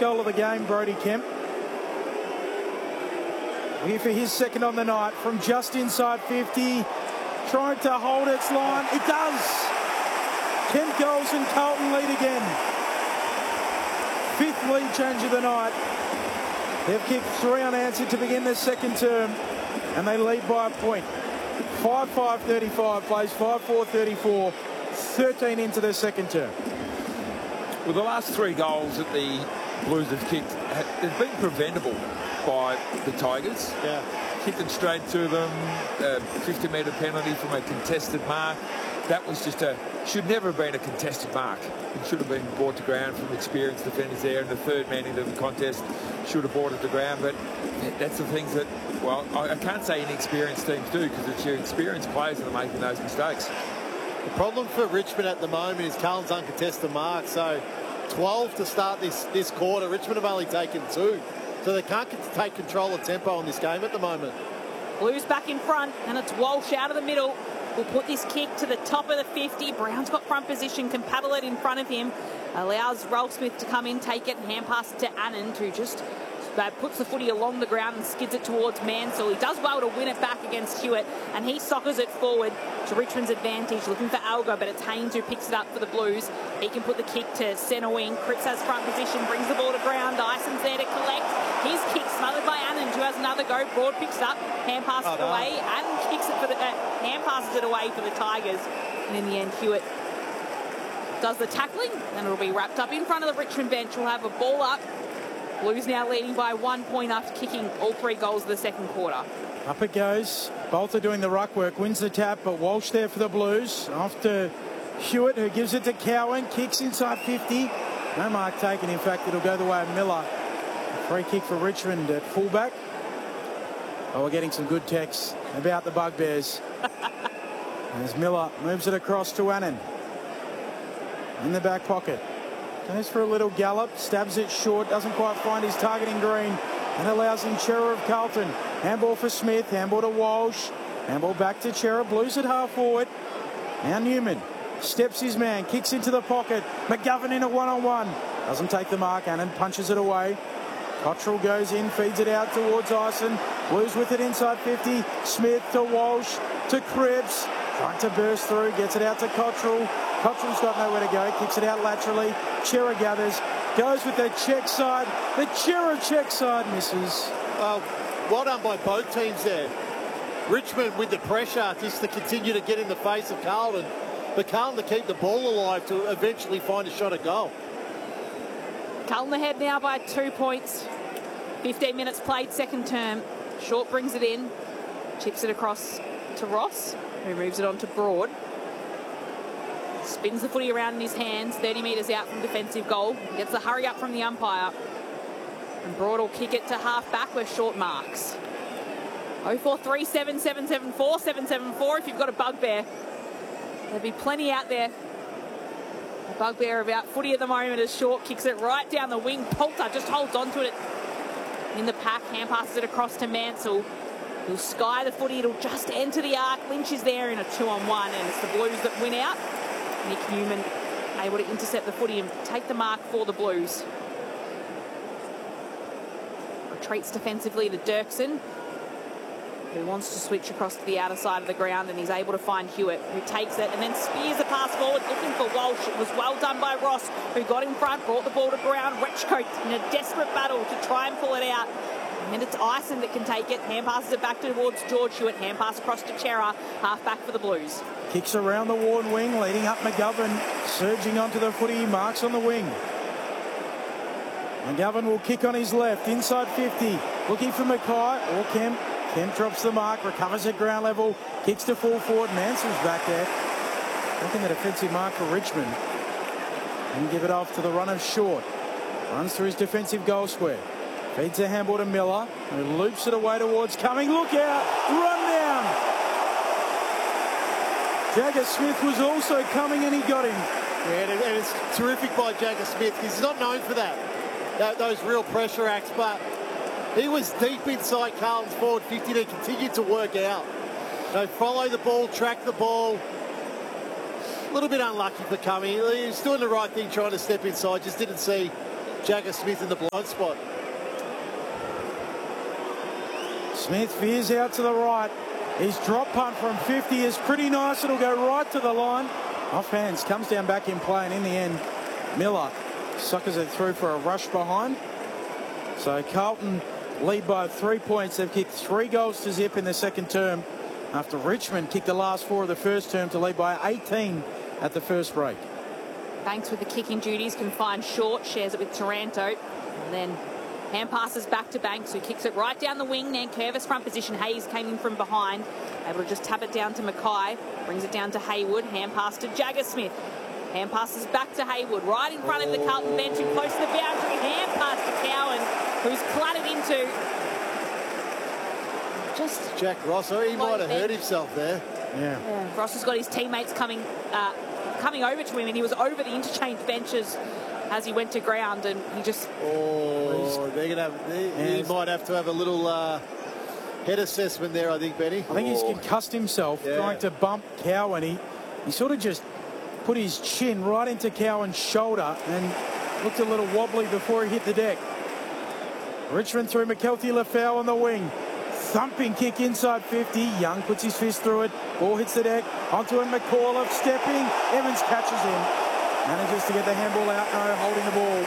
goal of the game, Brody Kemp. Here for his second on the night from just inside 50. Trying to hold its line. It does. Kemp goals and Carlton lead again. Fifth lead change of the night. They've kicked 3 unanswered to begin the second term, and they lead by a point. 5-5-35 plays 5-4-34, 13 into the second term. Well, the last 3 goals that the Blues have kicked have been preventable by the Tigers. Yeah. Kicked it straight to them, 50-metre penalty from a contested mark. That was just should never have been a contested mark. It should have been brought to ground from experienced defenders there, and the third man into the contest should have brought it to ground. But that's the things that, well, I can't say inexperienced teams do, because it's your experienced players that are making those mistakes. The problem for Richmond at the moment is Carlton's uncontested mark. So 12 to start this quarter. Richmond have only taken 2. So they can't take control of tempo in this game at the moment. Blues back in front, and it's Walsh out of the middle. Will put this kick to the top of the 50. Brown's got front position, can paddle it in front of him. Allows Ralph Smith to come in, take it, and hand pass it to Annan, who just puts the footy along the ground and skids it towards Mansell. He does well to win it back against Hewitt, and he soccers it forward to Richmond's advantage, looking for Alga, but it's Haynes who picks it up for the Blues. He can put the kick to centre wing. Cripps has front position, brings the ball to ground. Dyson's there to collect. His kick smothered by Annan, who has another go. Broad picks it up, hand passes it away. Annan kicks it for the hand passes it away for the Tigers, and in the end, Hewitt does the tackling, and it'll be wrapped up in front of the Richmond bench. We'll have a ball up. Blues now leading by 1 point after kicking all 3 goals of the second quarter. Up it goes. Bolter doing the ruck work, wins the tap, but Walsh there for the Blues. After Hewitt, who gives it to Cowan, kicks inside 50. No mark taken. In fact, it'll go the way of Miller. A free kick for Richmond at fullback. Oh, we're getting some good texts about the Bugbears. As Miller moves it across to Annan. In the back pocket. Goes for a little gallop, stabs it short, doesn't quite find his target in green, and allows him Chera of Carlton. Handball for Smith, handball to Walsh, handball back to Chera, Blues at half forward. Now Newman steps his man, kicks into the pocket, McGovern in a one-on-one. Doesn't take the mark, Annan punches it away. Cottrell goes in, feeds it out towards Ison. Blues with it inside 50, Smith to Walsh, to Cripps. Trying to burst through, gets it out to Cottrell. Cottrell's got nowhere to go, kicks it out laterally. Chera gathers, goes with the check side. The Chera check side misses. Well done by both teams there. Richmond with the pressure just to continue to get in the face of Carlton. But Carlton to keep the ball alive to eventually find a shot at goal. Carlton ahead now by 2 points. 15 minutes played, second term. Short brings it in, chips it across to Ross, who moves it on to Broad. Spins the footy around in his hands, 30 metres out from defensive goal. Gets the hurry up from the umpire. And Broad will kick it to half back where Short marks. 0437 774 774 if you've got a bugbear. There'll be plenty out there. A bugbear about footy at the moment as Short kicks it right down the wing. Poulter just holds onto it in the pack, hand passes it across to Mansell. He'll sky the footy, it'll just enter the arc. Lynch is there in a 2-on-1, and it's the Blues that win out. Nick Newman able to intercept the footy and take the mark for the Blues. Retreats defensively to Dirksen, who wants to switch across to the outer side of the ground, and he's able to find Hewitt, who takes it and then spears the pass forward, looking for Walsh. It was well done by Ross, who got in front, brought the ball to ground. Retchcote in a desperate battle to try and pull it out. And it's Ison that can take it. Hand passes it back towards George Hewitt. Hand pass across to Chera. Half back for the Blues. Kicks around the worn wing, leading up McGovern. Surging onto the footy, marks on the wing. McGovern will kick on his left, inside 50. Looking for Mackay or Kemp. Kemp drops the mark, recovers at ground level. Kicks to full forward. Mansell's back there. Looking at the defensive mark for Richmond. And give it off to the run of Short. Runs through his defensive goal square. Feeds a handball to Miller, who loops it away towards Cumming. Look out! Run down! Jagger Smith was also coming and he got him. Yeah, and it's terrific by Jagger Smith. He's not known for that, those real pressure acts, but he was deep inside Carlton's forward 50 to continue to work out. Follow the ball, track the ball. A little bit unlucky for Cumming. He was doing the right thing trying to step inside, just didn't see Jagger Smith in the blind spot. Smith veers out to the right. His drop punt from 50 is pretty nice. It'll go right to the line. Off hands, comes down back in play, and in the end, Miller suckers it through for a rush behind. So Carlton lead by 3 points. They've kicked 3 goals to zip in the second term, after Richmond kicked the last 4 of the first term to lead by 18 at the first break. Banks with the kicking duties can find Short, shares it with Taranto, and then hand passes back to Banks, who kicks it right down the wing. Nankervis front position. Hayes came in from behind, able to just tap it down to Mackay, brings it down to Haywood, hand pass to Jagger Smith. Hand passes back to Haywood, right in front of the Carlton bench and close to the boundary. Hand pass to Cowan, who's clattered into just Jack Rosso, he might have hurt himself there. Yeah. Ross has got his teammates coming over to him, and he was over the interchange benches as he went to ground, and he just... Oh, they're gonna have... He might have to have a little head assessment there, I think, Benny. I think he's concussed himself trying to bump Cowan. He sort of just put his chin right into Cowan's shoulder and looked a little wobbly before he hit the deck. Richmond through McKelty Lafau on the wing. Thumping kick inside 50. Young puts his fist through it. Ball hits the deck. Onto him, McAuliffe stepping. Evans catches him. Manages to get the handball out. No, holding the ball.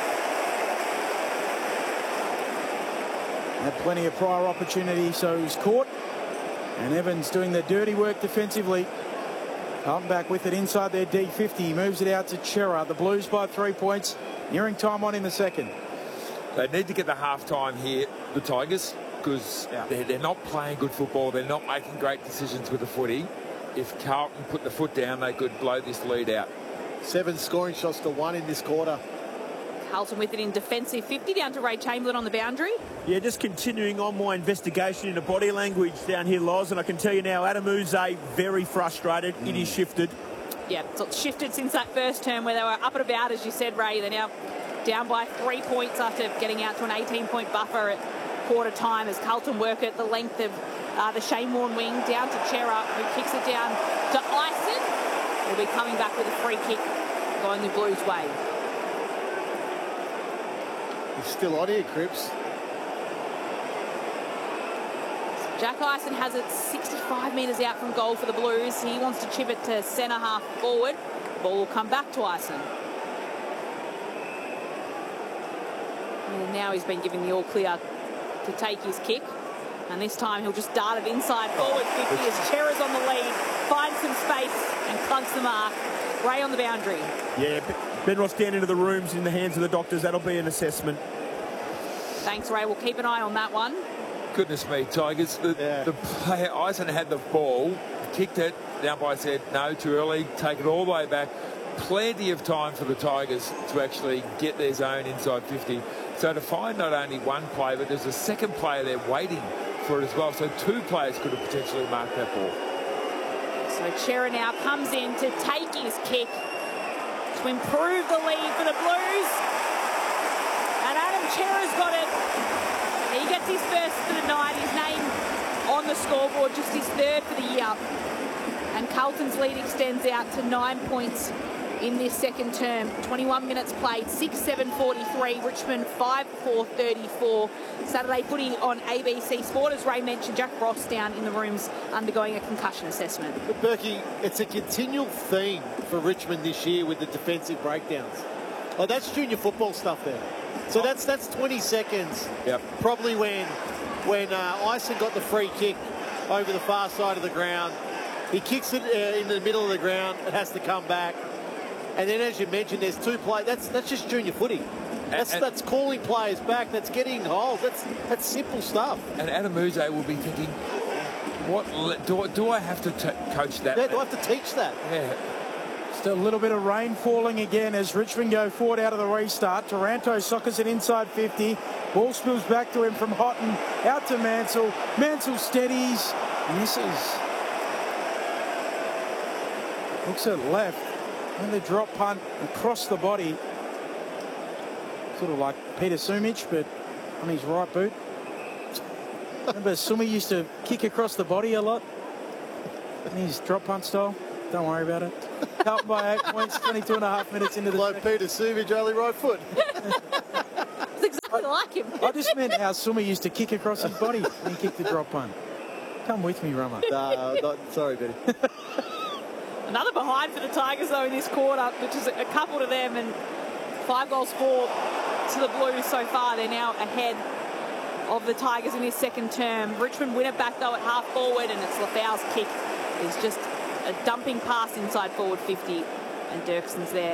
Had plenty of prior opportunity, so he's caught. And Evans doing the dirty work defensively. Carlton back with it inside their D50. He moves it out to Chera. The Blues by 3 points. Nearing time on in the second. They need to get the half-time here, the Tigers, because they're not playing good football. They're not making great decisions with the footy. If Carlton put the foot down, they could blow this lead out. 7 scoring shots to 1 in this quarter. Carlton with it in defensive 50 down to Ray Chamberlain on the boundary. Yeah, just continuing on my investigation into body language down here, Loz, and I can tell you now, Adam Uze very frustrated. It is shifted. Yeah, so it's shifted since that first term where they were up and about, as you said, Ray. They're now down by 3 points after getting out to an 18-point buffer at quarter time as Carlton work at the length of the Shane Warne wing down to Chera, who kicks it down to Ison. He'll be coming back with a free kick going the Blues' way. He's still on here, Cripps. Jack Ison has it 65 metres out from goal for the Blues. He wants to chip it to centre half forward. The ball will come back to Ison. And now he's been given the all clear to take his kick. And this time he'll just dart it inside forward 50 as Chera's on the lead, finds some space and clunks the mark. Ray on the boundary. Yeah, Ben Ross down into the rooms in the hands of the doctors. That'll be an assessment. Thanks, Ray. We'll keep an eye on that one. Goodness me, Tigers. The player, Ison had the ball, kicked it, the umpire said, no, too early, take it all the way back. Plenty of time for the Tigers to actually get their zone inside 50. So to find not only one player, but there's a second player there waiting for it as well. So 2 players could have potentially marked that ball. So Chera now comes in to take his kick to improve the lead for the Blues. And Adam Chera's got it. He gets his first for the night. His name on the scoreboard, just his 3rd for the year. And Carlton's lead extends out to 9 points in this second term. 21 minutes played, 6-7-43. Richmond 5-4-34. Saturday footy on ABC Sport. As Ray mentioned, Jack Ross down in the rooms undergoing a concussion assessment. But Berkey, it's a continual theme for Richmond this year with the defensive breakdowns. Oh, that's junior football stuff there. So that's 20 seconds. Yep. Probably when Ison got the free kick over the far side of the ground. He kicks it in the middle of the ground. It has to come back. And then, as you mentioned, there's 2 players. That's just junior footy. That's calling players back. That's getting holes. That's simple stuff. And Adam Uze will be thinking, what do I have to coach that? Yeah, do I have to teach that? Yeah. Just a little bit of rain falling again as Richmond go forward out of the restart. Taranto soccers it inside 50. Ball spills back to him from Houghton. Out to Mansell. Mansell steadies. Misses. Looks at left. And the drop punt across the body. Sort of like Peter Sumich, but on his right boot. Remember Sumi used to kick across the body a lot? In his drop punt style. Don't worry about it. Carlton by 8 points, 22.5 minutes into the Like Peter Sumich, only right foot. It's exactly like him. I just meant how Sumi used to kick across his body when he kicked the drop punt. Come with me, Rama. Sorry, Betty. Another behind for the Tigers, though, in this quarter, which is a couple to them, and 5 goals for to the Blues so far. They're now ahead of the Tigers in his second term. Richmond win it back, though, at half forward, and it's Lafau's kick is just a dumping pass inside forward 50, and Dirkson's there.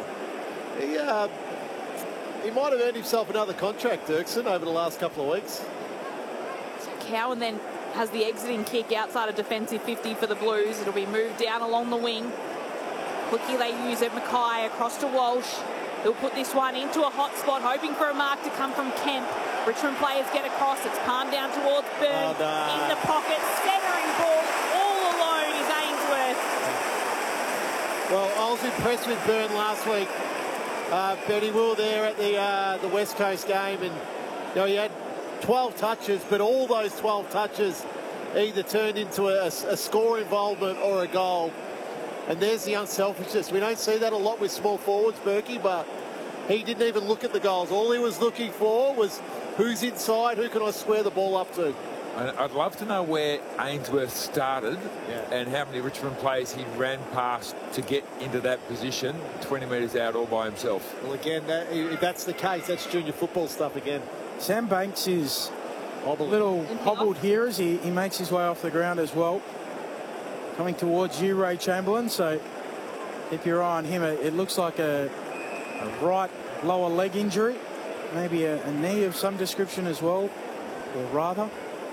He might have earned himself another contract, Dirkson, over the last couple of weeks. So Cowan then has the exiting kick outside of defensive 50 for the Blues. It'll be moved down along the wing. Quickly they use it. Mackay across to Walsh. He'll put this one into a hot spot, hoping for a mark to come from Kemp. Richmond players get across. It's palmed down towards Byrne. In the pocket, centering ball. All alone is Ainsworth. Well, I was impressed with Byrne last week. Betty, we were there at the West Coast game, and he had 12 touches, but all those 12 touches either turned into a score involvement or a goal. And there's the unselfishness. We don't see that a lot with small forwards, Berkey, but he didn't even look at the goals. All he was looking for was who's inside, who can I square the ball up to. I'd love to know where Ainsworth started and how many Richmond players he ran past to get into that position, 20 metres out all by himself. Well, again, if that's the case, that's junior football stuff again. Sam Banks is a little hobbled here as he makes his way off the ground as well. Coming towards you, Ray Chamberlain, so keep your eye on him. It looks like a right lower leg injury, maybe a knee of some description as well, or rather.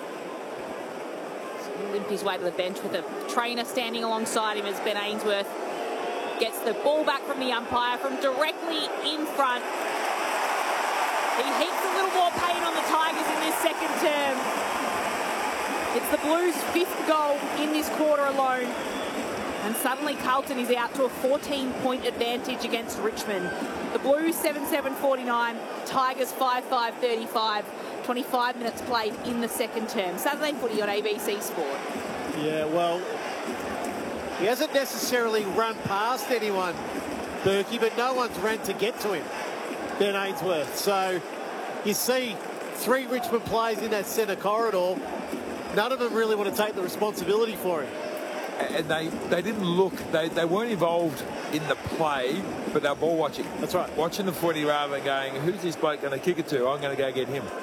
Limp his way to the bench with a trainer standing alongside him as Ben Ainsworth gets the ball back from the umpire from directly in front. He heaps a little more pain on the Tigers in this second term. It's the Blues' 5th goal in this quarter alone. And suddenly Carlton is out to a 14-point advantage against Richmond. The Blues 7-7-49, Tigers 5-5-35. 25 minutes played in the second term. Saturday footy on ABC Sport. Yeah, well, he hasn't necessarily run past anyone, Berkey, but no one's ran to get to him, Ben Ainsworth. So you see 3 Richmond players in that centre corridor. None of them really want to take the responsibility for him. And they didn't look, they weren't involved in the play, but they were ball watching. That's right. Watching the footy rather than going, who's this bloke going to kick it to? I'm going to go get him.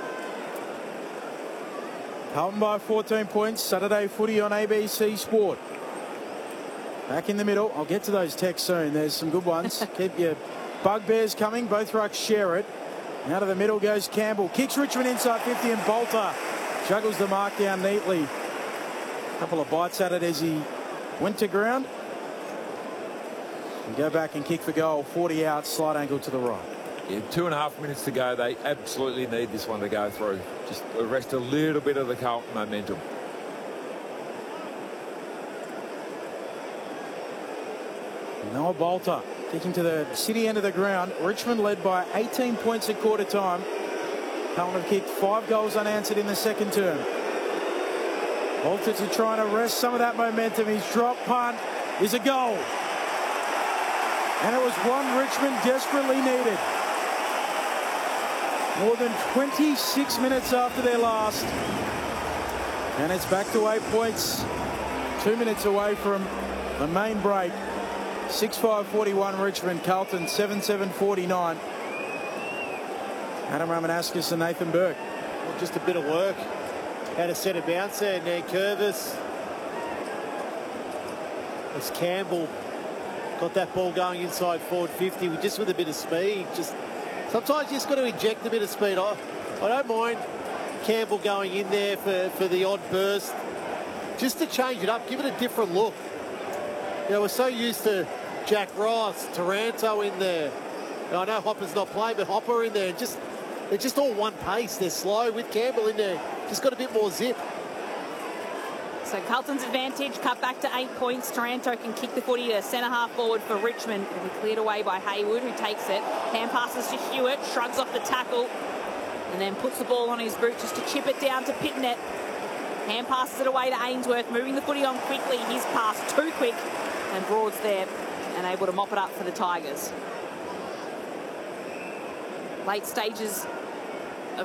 Carlton by 14 points. Saturday footy on ABC Sport. Back in the middle. I'll get to those texts soon. There's some good ones. Keep your bugbears coming. Both rucks share it. Out of the middle goes Campbell. Kicks Richmond inside 50 and Bolter juggles the mark down neatly. A couple of bites at it as he went to ground. And go back and kick for goal. 40 out, slight angle to the right. Yeah, 2.5 minutes to go. They absolutely need this one to go through. Just arrest a little bit of the Carlton momentum. Noah Bolter kicking to the city end of the ground. Richmond led by 18 points at quarter time. Carlton have kicked 5 goals unanswered in the second term. Bolter to try and arrest some of that momentum. His drop punt is a goal. And it was one Richmond desperately needed. More than 26 minutes after their last. And it's back to 8 points. 2 minutes away from the main break. 6-5-41 Richmond. Carlton 7-7-49. Adam Ramanauskas and Nathan Burke. Well, just a bit of work. Had a set of bounce there. Nan Curvis. As Campbell got that ball going inside forward 50 just with a bit of speed. Sometimes you just got to inject a bit of speed. I don't mind Campbell going in there for the odd burst. Just to change it up, give it a different look. We're so used to Jack Ross, Taranto in there. And I know Hopper's not playing, but Hopper in there. They're just all one pace. They're slow with Campbell in there. Just got a bit more zip. So Carlton's advantage cut back to 8 points. Taranto can kick the footy to centre half forward for Richmond. It'll be cleared away by Haywood, who takes it. Hand passes to Hewitt, shrugs off the tackle, and then puts the ball on his boot just to chip it down to Pitnet. Hand passes it away to Ainsworth, moving the footy on quickly. His pass too quick, and Broad's there and able to mop it up for the Tigers. late stages